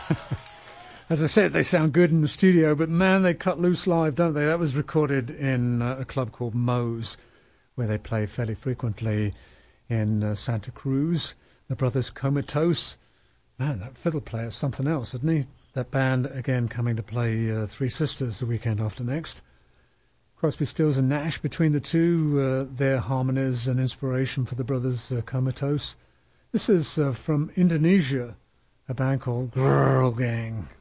As I said, they sound good in the studio, but man, they cut loose live, don't they? That was recorded in a club called Moe's, where they play fairly frequently in Santa Cruz. The Brothers Comatose. Man, that fiddle player's something else, isn't he? That band, again, coming to play Three Sisters the weekend after next. Crosby, Stills and Nash, between the two, their harmonies and inspiration for the Brothers Comatose. This is from Indonesia, a band called Girl Gang.